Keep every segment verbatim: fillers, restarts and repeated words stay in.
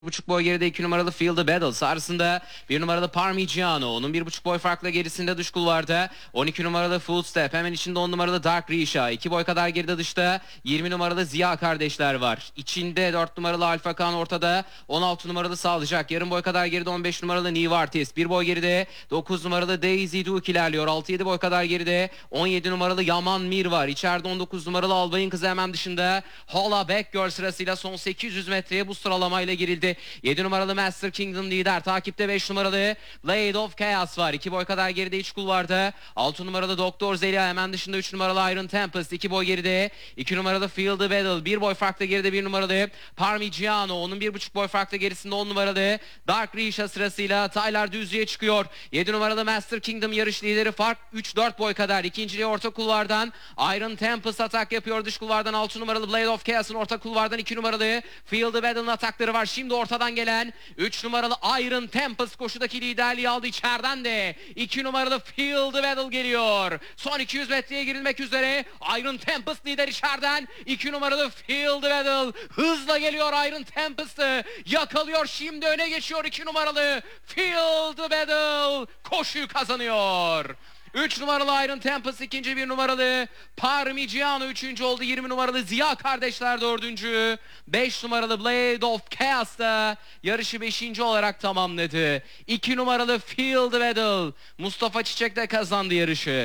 buçuk boy geride iki numaralı Feel the Battle. Sarısında bir numaralı Parmigiano. Onun bir buçuk boy farkla gerisinde dış kulvarda. on iki numaralı Full Step. Hemen içinde on numaralı Dark Risha. iki boy kadar geride dışta yirmi numaralı Ziya kardeşler var. İçinde dört numaralı Alfa Khan ortada. on altı numaralı Sağlayacak. Yarım boy kadar geride on beş numaralı New Artist. bir boy geride dokuz numaralı Daisy Duke ilerliyor. altı yedi boy kadar geride on yedi numaralı Yaman Mir var. İçeride on dokuz numaralı Albay'ın kızı hemen dışında. Holla Back Girl sırasıyla son sekiz yüz metreye bu sıralamayla girildi. yedi numaralı Master Kingdom lider. Takipte beş numaralı Blade of Chaos var. iki boy kadar geride iç kulvarda. altı numaralı Doktor Zelia hemen dışında üç numaralı Iron Tempest. iki boy geride. iki numaralı Feel the Battle. bir boy farklı geride bir numaralı Parmigiano. Onun bir buçuk boy farklı gerisinde on numaralı Dark Risha sırasıyla Tyler düzlüğe çıkıyor. yedi numaralı Master Kingdom yarış lideri. Fark üç dört boy kadar. İkinciliği orta kulvardan Iron Tempest atak yapıyor. Dış kulvardan altı numaralı Blade of Chaos'un orta kulvardan iki numaralı Feel the Battle'ın atakları var. Şimdi ortadan gelen üç numaralı Iron Tempest koşudaki liderliği aldı. İçeriden de iki numaralı Feel the Battle geliyor. Son iki yüz metreye girilmek üzere. Iron Tempest lider içeriden. iki numaralı Feel the Battle hızla geliyor. Iron Tempest'ı yakalıyor. Şimdi öne geçiyor iki numaralı Feel the Battle. Koşuyu kazanıyor. üç numaralı Iron Tempest ikinci, bir numaralı Parmigiano üçüncü oldu. yirmi numaralı Ziya kardeşler dördüncü. beş numaralı Blade of Chaos da yarışı beşinci olarak tamamladı. iki numaralı Feel the Battle Mustafa Çiçek de kazandı yarışı.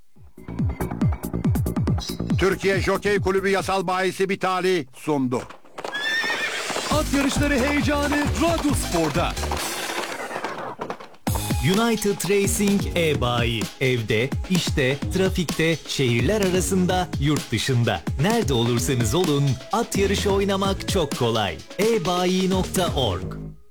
Türkiye Jokey Kulübü yasal bahisi Bitali sundu. At yarışları heyecanı Radyospor'da. United Racing e-bayi. Evde, işte, trafikte, şehirler arasında, yurt dışında. Nerede olursanız olun, at yarışı oynamak çok kolay. e bayi nokta org.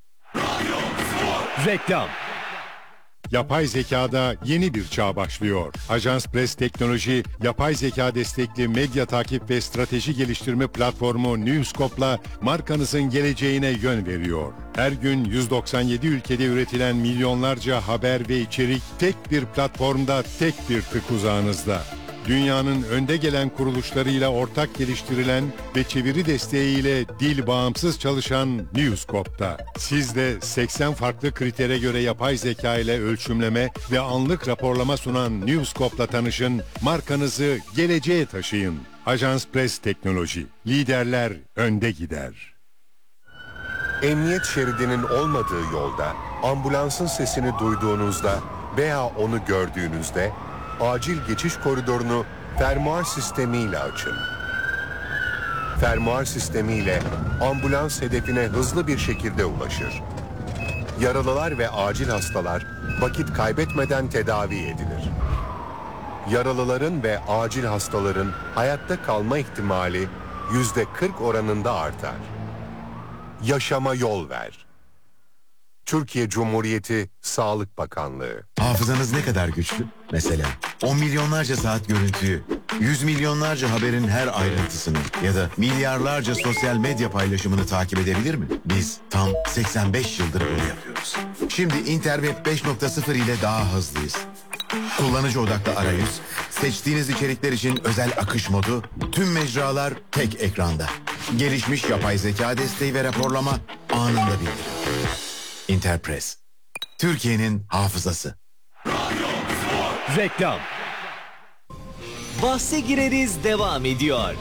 Reklam. Yapay zekada yeni bir çağ başlıyor. Ajans Press Teknoloji, yapay zeka destekli medya takip ve strateji geliştirme platformu Newscope'la markanızın geleceğine yön veriyor. Her gün yüz doksan yedi ülkede üretilen milyonlarca haber ve içerik tek bir platformda, tek bir tık uzağınızda. Dünyanın önde gelen kuruluşlarıyla ortak geliştirilen ve çeviri desteğiyle dil bağımsız çalışan Newscope'da. Siz de seksen farklı kritere göre yapay zeka ile ölçümleme ve anlık raporlama sunan Newscope'la tanışın, markanızı geleceğe taşıyın. Ajans Press Teknoloji, liderler önde gider. Emniyet şeridinin olmadığı yolda, ambulansın sesini duyduğunuzda veya onu gördüğünüzde acil geçiş koridorunu fermuar sistemiyle açın. Fermuar sistemiyle ambulans hedefine hızlı bir şekilde ulaşır. Yaralılar ve acil hastalar vakit kaybetmeden tedavi edilir. Yaralıların ve acil hastaların hayatta kalma ihtimali yüzde kırk oranında artar. Yaşama yol ver. Türkiye Cumhuriyeti Sağlık Bakanlığı. Hafızanız ne kadar güçlü? Mesela on milyonlarca saat görüntüyü, yüz milyonlarca haberin her ayrıntısını ya da milyarlarca sosyal medya paylaşımını takip edebilir mi? Biz tam seksen beş yıldır bunu yapıyoruz. Şimdi Interweb beş nokta sıfır ile daha hızlıyız. Kullanıcı odaklı arayüz, seçtiğiniz içerikler için özel akış modu, tüm mecralar tek ekranda. Gelişmiş yapay zeka desteği ve raporlama anında bildirim. Interpress, Türkiye'nin hafızası. Reklam. Bahse gireriz devam ediyor.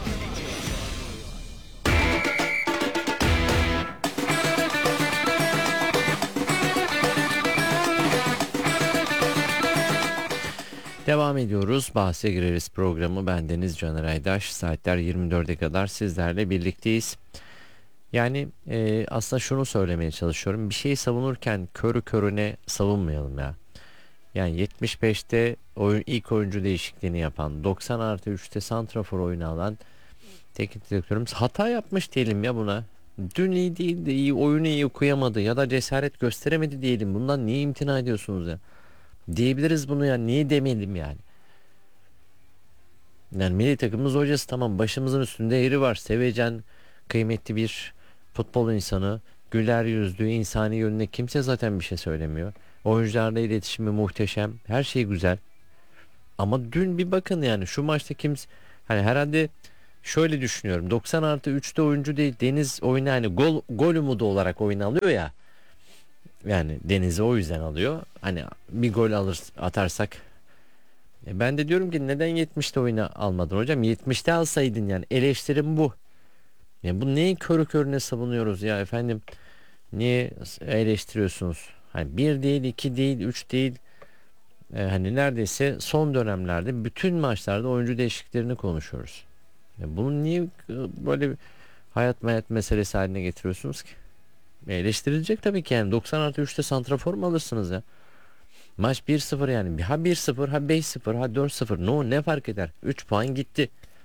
Devam ediyoruz. Bahse gireriz programı. Bendeniz Caner Aydaş. Saatler yirmi dörde kadar sizlerle birlikteyiz. Yani e, aslında şunu söylemeye çalışıyorum. Bir şeyi savunurken körü körüne savunmayalım ya. Yani yetmiş beşte oyun, ilk oyuncu değişikliğini yapan, doksan artı üçte santrafor oyunu alan teknik direktörümüz hata yapmış diyelim ya buna. Dün iyi değildi, iyi oyunu iyi okuyamadı ya da cesaret gösteremedi diyelim. Bundan niye imtina ediyorsunuz ya? Diyebiliriz bunu ya, niye demeyelim yani? Yani milli takımımız hocası tamam, başımızın üstünde yeri var. Sevecen, kıymetli bir futbol insanı, güler yüzlü, insani yönüne kimse zaten bir şey söylemiyor. Oyuncularla iletişimi muhteşem, her şey güzel. Ama dün bir bakın yani şu maçta kimse, hani herhalde şöyle düşünüyorum. doksan artı üçte oyuncu değil. Deniz oyunu hani gol, gol umudu olarak oyun alıyor ya. Yani Deniz'i o yüzden alıyor. Hani bir gol alır atarsak. E ben de diyorum ki neden yetmişte oyunu almadın hocam? yetmişte alsaydın yani. Eleştirim bu. Yani bu neyi körü körüne savunuyoruz ya efendim? Niye eleştiriyorsunuz? Hani bir değil, iki değil, üç değil. Ee, hani neredeyse son dönemlerde bütün maçlarda oyuncu değişikliklerini konuşuyoruz. Ya bunu niye böyle bir hayat mayat meselesi haline getiriyorsunuz ki? Eleştirilecek tabii ki yani. doksan artı üçte santrafor mu alırsınız ya? Maç bir sıfır yani. Ha bir sıfır, ha beş sıfır, ha dört sıfır. No, ne fark eder? üç puan gitti.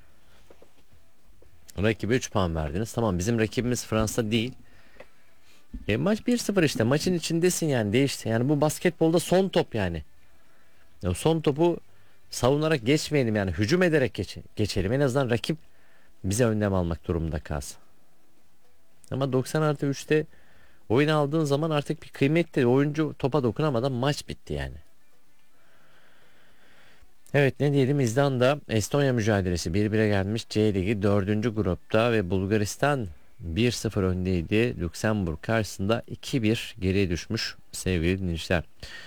Rakibe üç puan verdiniz. Tamam, bizim rakibimiz Fransa değil. E, maç bir sıfır işte. Maçın içindesin yani. Değişti. Yani bu basketbolda son top yani. O son topu savunarak geçmeyelim yani. Hücum ederek geç geçelim. En azından rakip bize önlem almak durumunda kalsın. Ama doksan artı üçte oyun aldığın zaman artık bir kıymetli. Oyuncu topa dokunamadan maç bitti yani. Evet, ne diyelim, İzlanda Estonya mücadelesi bir bire gelmiş. C Ligi dördüncü grupta ve Bulgaristan bir sıfır öndeydi. Lüksemburg karşısında iki bir geriye düşmüş sevgili dinleyiciler.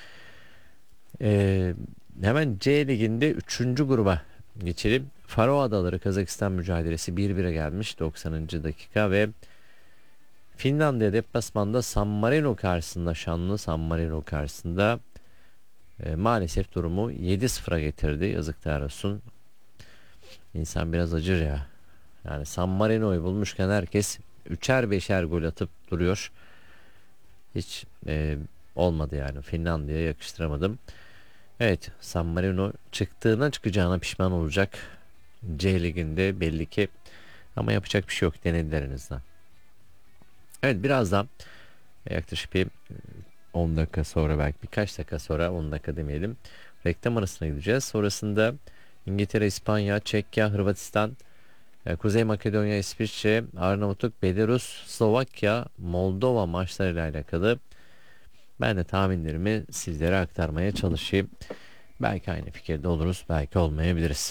Ee, hemen C Ligi'nde üçüncü gruba geçelim. Faro Adaları Kazakistan mücadelesi bir bire gelmiş doksanıncı dakika ve Finlandiya deplasmanda San Marino karşısında, şanlı San Marino karşısında e, maalesef durumu yedi sıfıra getirdi. Yazıklar olsun. İnsan biraz acır ya. Yani San Marino'yu bulmuşken herkes üçer beşer gol atıp duruyor. Hiç e, olmadı yani. Finlandiya'ya yakıştıramadım. Evet, San Marino çıktığına çıkacağına pişman olacak. C Ligi'nde belli ki, ama yapacak bir şey yok, denediler en azından. Evet, birazdan yaklaşık bir on dakika sonra, belki birkaç dakika sonra, on dakika demeyelim, reklam arasına gideceğiz. Sonrasında İngiltere, İspanya, Çekya, Hırvatistan, Kuzey Makedonya, İsviçre, Arnavutluk, Belarus, Slovakya, Moldova maçlarıyla alakalı ben de tahminlerimi sizlere aktarmaya çalışayım. Belki aynı fikirde oluruz, belki olmayabiliriz.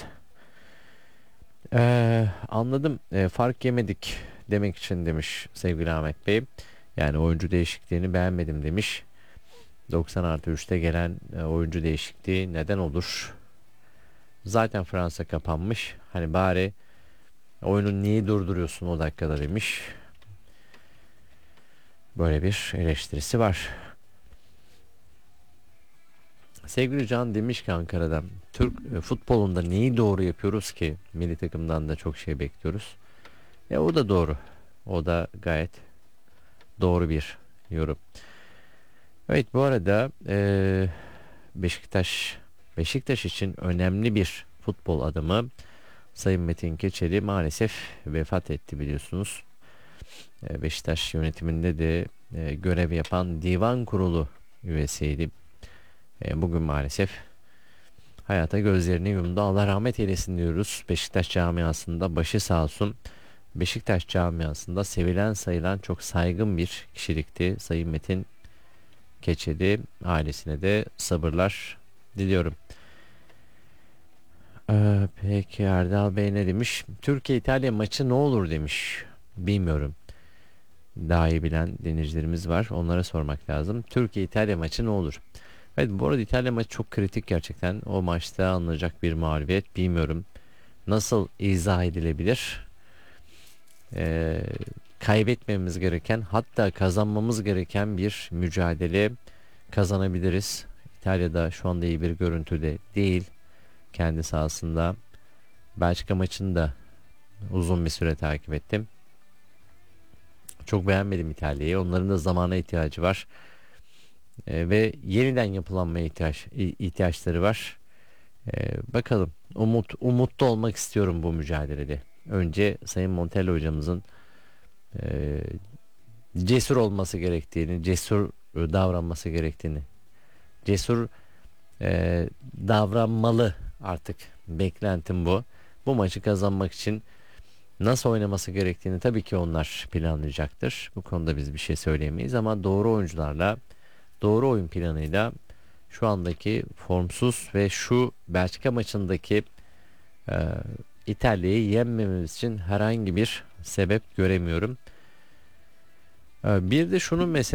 Ee, anladım. Ee, fark yemedik demek için demiş sevgili Ahmet Bey. Yani oyuncu değişikliğini beğenmedim demiş. doksan artı üçte gelen e, oyuncu değişikliği neden olur? Zaten Fransa kapanmış. Hani bari oyunu niye durduruyorsun o dakikada demiş. Böyle bir eleştirisi var. Sevgili Can demiş ki Ankara'dan, Türk e, futbolunda neyi doğru yapıyoruz ki milli takımdan da çok şey bekliyoruz. Ya o da doğru. O da gayet doğru bir yorum. Evet, bu arada e, Beşiktaş Beşiktaş için önemli bir futbol adamı Sayın Metin Keçeli maalesef vefat etti, biliyorsunuz. E, Beşiktaş yönetiminde de e, görev yapan divan kurulu üyesiydi. E, bugün maalesef hayata gözlerini yumdu. Allah rahmet eylesin diyoruz. Beşiktaş camiasında başı sağ olsun. Beşiktaş camiasında sevilen sayılan çok saygın bir kişilikti Sayın Metin Keçeli. Ailesine de sabırlar diliyorum. Ee, peki Erdal Bey ne demiş? Türkiye-İtalya maçı ne olur demiş. Bilmiyorum. Daha iyi bilen dinleyicilerimiz var. Onlara sormak lazım. Türkiye-İtalya maçı ne olur? Evet, bu arada İtalya maçı çok kritik gerçekten. O maçta alınacak bir mağlubiyet. Bilmiyorum nasıl izah edilebilir. Ee, kaybetmemiz gereken, hatta kazanmamız gereken bir mücadele kazanabiliriz. İtalya'da şu anda iyi bir görüntüde değil. Kendi sahasında. Belçika maçını da uzun bir süre takip ettim. Çok beğenmedim İtalya'yı. Onların da zamana ihtiyacı var. Ee, ve yeniden yapılanmaya ihtiyaç, ihtiyaçları var. Ee, bakalım. Umut, umutlu olmak istiyorum bu mücadelede. Önce Sayın Montella hocamızın e, cesur olması gerektiğini, cesur davranması gerektiğini, cesur e, davranmalı artık. Beklentim bu. Bu maçı kazanmak için nasıl oynaması gerektiğini tabii ki onlar planlayacaktır. Bu konuda biz bir şey söyleyemeyiz ama doğru oyuncularla, doğru oyun planıyla şu andaki formsuz ve şu Belçika maçındaki e, İtalya'yı yenmememiz için herhangi bir sebep göremiyorum. Ee, Bir de şunu mesela